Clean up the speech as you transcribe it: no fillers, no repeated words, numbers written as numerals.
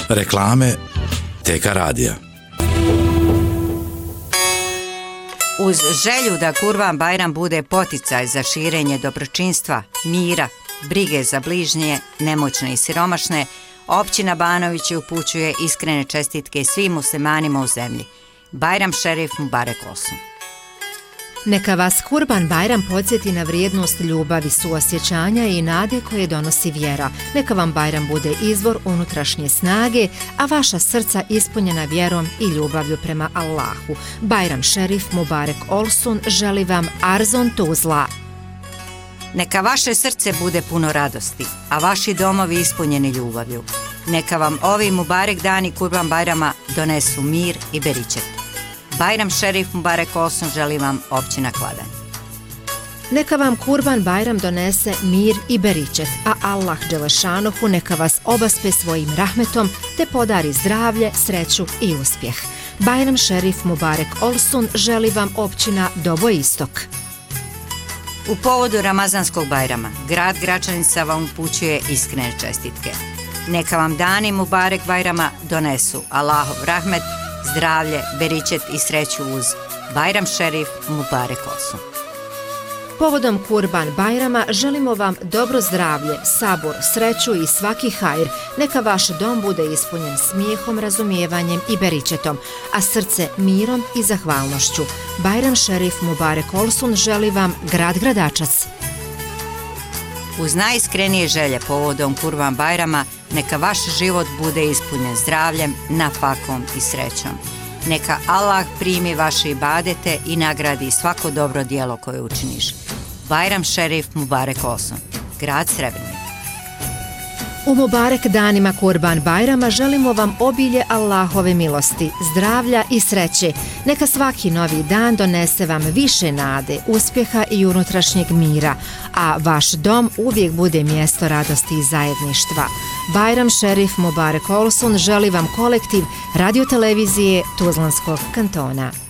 Reklame TK radija. Uz želju da Kurban Bajram bude poticaj za širenje dobročinstva, mira, brige za bližnje, nemoćne i siromašne, općina Banovići upućuje iskrene čestitke svim muslimanima u zemlji. Bajram šerif Mubarek Olsun. Neka vas Kurban Bajram podsjeti na vrijednost ljubavi, suosjećanja i nade koje donosi vjera. Neka vam Bajram bude izvor unutrašnje snage, a vaša srca ispunjena vjerom i ljubavlju prema Allahu. Bajram šerif Mubarek Olsun želi vam Arzon Tuzla. Neka vaše srce bude puno radosti, a vaši domovi ispunjeni ljubavlju. Neka vam ovi Mubarek dani Kurban Bajrama donesu mir i beričet. Bajram šerif Mubarek Olsun želi vam općina Kladanj. Neka vam Kurban Bajram donese mir i beričet, a Allah Đelešanuhu neka vas obaspe svojim rahmetom te podari zdravlje, sreću i uspjeh. Bajram šerif Mubarek Olsun želi vam općina Doboj Istok. U povodu Ramazanskog Bajrama, grad Gračanica vam upućuje iskrene čestitke. Neka vam dani Mubarek Bajrama donesu Allahov rahmet, zdravlje, beričet i sreću uz Bajram šerif Mubarek Olsun. Povodom Kurban Bajrama želimo vam dobro zdravlje, sabor, sreću i svaki hajr. Neka vaš dom bude ispunjen smijehom, razumijevanjem i beričetom, a srce mirom i zahvalnošću. Bajram šerif Mubarek Olsun želi vam grad Gradačac. Uz najiskrenije želje povodom Kurban Bajrama neka vaš život bude ispunjen zdravljem, nafakom i srećom. Neka Allah primi vaše ibadete i nagradi svako dobro djelo koje učiniš. Bajram šerif Mubarek Olsun, grad Srebrnik. U Mubarek danima Kurban Bajrama želimo vam obilje Allahove milosti, zdravlja i sreće. Neka svaki novi dan donese vam više nade, uspjeha i unutrašnjeg mira, a vaš dom uvijek bude mjesto radosti i zajedništva. Bajram šerif Mubarek Olsun želi vam kolektiv radiotelevizije Tuzlanskog kantona.